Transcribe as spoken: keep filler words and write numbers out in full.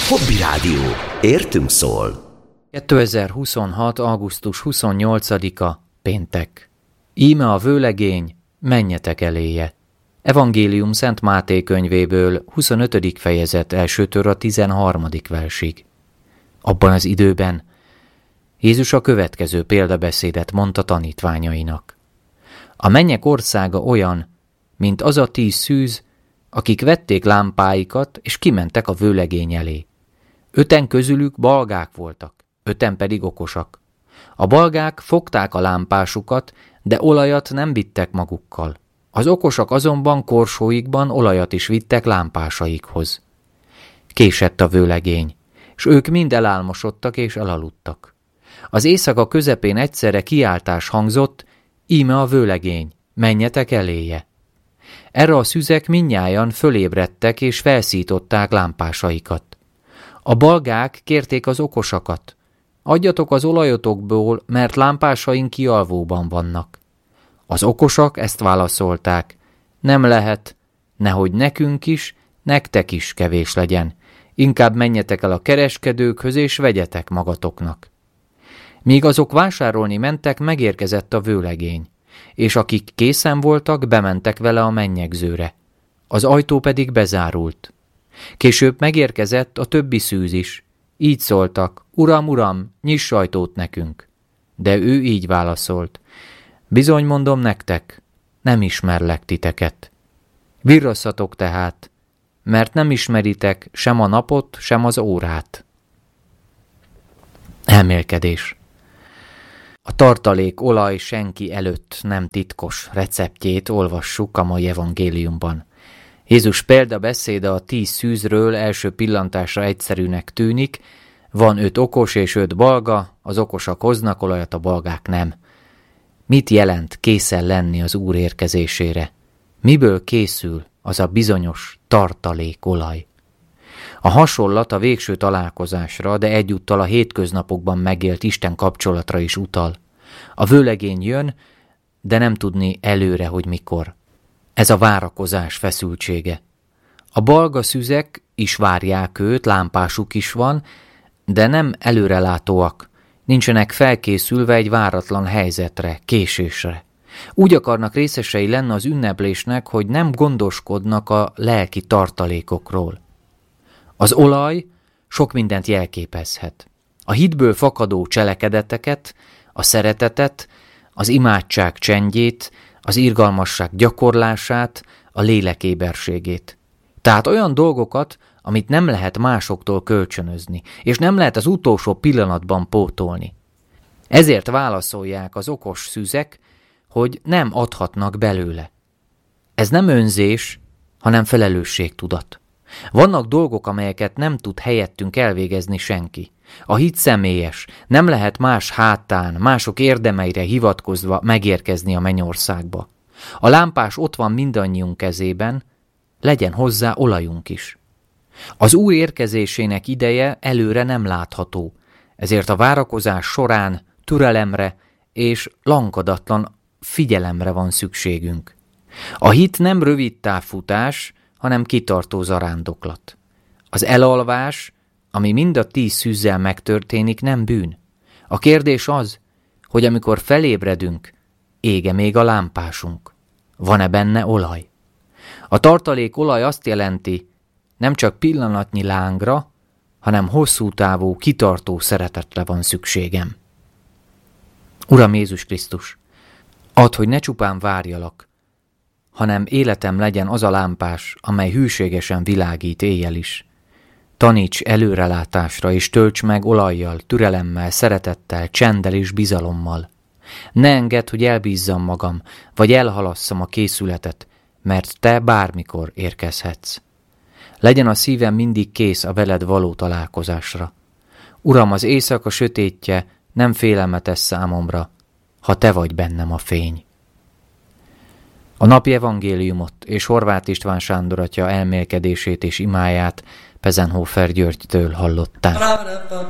Hobby Rádió. Értünk szól. kétezer-huszonhat. augusztus huszonnyolcadika. Péntek. Íme a vőlegény, menjetek eléje. Evangélium Szent Máté könyvéből, huszonötödik fejezet elsőtől a tizenharmadik versig. Abban az időben Jézus a következő példabeszédet mondta tanítványainak. A mennyek országa olyan, mint az a tíz szűz, akik vették lámpáikat, és kimentek a vőlegény elé. Öten közülük balgák voltak, öten pedig okosak. A balgák fogták a lámpásukat, de olajat nem vittek magukkal. Az okosak azonban korsóikban olajat is vittek lámpásaikhoz. Késett a vőlegény, s ők mind elálmosodtak és elaludtak. Az éjszaka közepén egyszerre kiáltás hangzott, íme a vőlegény, menjetek eléje. Erre a szüzek mindnyájan fölébredtek és felszították lámpásaikat. A balgák kérték az okosakat, adjatok az olajotokból, mert lámpásaink kialvóban vannak. Az okosak ezt válaszolták, nem lehet, nehogy nekünk is, nektek is kevés legyen, inkább menjetek el a kereskedőkhöz és vegyetek magatoknak. Míg azok vásárolni mentek, megérkezett a vőlegény, és akik készen voltak, bementek vele a mennyegzőre. Az ajtó pedig bezárult. Később megérkezett a többi szűz is. Így szóltak, uram, uram, nyiss ajtót nekünk. De ő így válaszolt, bizony mondom nektek, nem ismerlek titeket. Virrasszatok tehát, mert nem ismeritek sem a napot, sem az órát. Elmélkedés. A tartalék olaj senki előtt nem titkos receptjét olvassuk a mai evangéliumban. Jézus példabeszéde a tíz szűzről első pillantásra egyszerűnek tűnik, van öt okos és öt balga, az okosak hoznak olajat, a balgák nem. Mit jelent készen lenni az Úr érkezésére? Miből készül az a bizonyos tartalékolaj? A hasonlat a végső találkozásra, de egyúttal a hétköznapokban megélt Isten kapcsolatra is utal. A vőlegény jön, de nem tudni előre, hogy mikor. Ez a várakozás feszültsége. A balga szüzek is várják őt, lámpásuk is van, de nem előrelátóak, nincsenek felkészülve egy váratlan helyzetre, késésre. Úgy akarnak részesei lenni az ünneplésnek, hogy nem gondoskodnak a lelki tartalékokról. Az olaj sok mindent jelképezhet. A hitből fakadó cselekedeteket, a szeretetet, az imádság csendjét, az irgalmasság gyakorlását, a lélek éberségét. Tehát olyan dolgokat, amit nem lehet másoktól kölcsönözni, és nem lehet az utolsó pillanatban pótolni. Ezért válaszolják az okos szüzek, hogy nem adhatnak belőle. Ez nem önzés, hanem felelősségtudat. Vannak dolgok, amelyeket nem tud helyettünk elvégezni senki. A hit személyes, nem lehet más hátán, mások érdemeire hivatkozva megérkezni a mennyországba. A lámpás ott van mindannyiunk kezében, legyen hozzá olajunk is. Az Úr érkezésének ideje előre nem látható, ezért a várakozás során türelemre és lankadatlan figyelemre van szükségünk. A hit nem rövid távfutás, hanem kitartó zarándoklat. Az elalvás, ami mind a tíz szűzzel megtörténik, nem bűn. A kérdés az, hogy amikor felébredünk, ége még a lámpásunk. Van-e benne olaj? A tartalék olaj azt jelenti, nem csak pillanatnyi lángra, hanem hosszú távú, kitartó szeretetre van szükségem. Uram Jézus Krisztus, add, hogy ne csupán várjalak, hanem életem legyen az a lámpás, amely hűségesen világít éjjel is. Taníts előrelátásra, és tölts meg olajjal, türelemmel, szeretettel, csenddel és bizalommal. Ne engedd, hogy elbízzam magam, vagy elhalasszam a készületet, mert te bármikor érkezhetsz. Legyen a szívem mindig kész a veled való találkozásra. Uram, az éjszaka sötétje nem félelmetes számomra, ha te vagy bennem a fény. A napi evangéliumot és Horváth István Sándor atya elmélkedését és imáját Pezenhofer Györgytől hallották.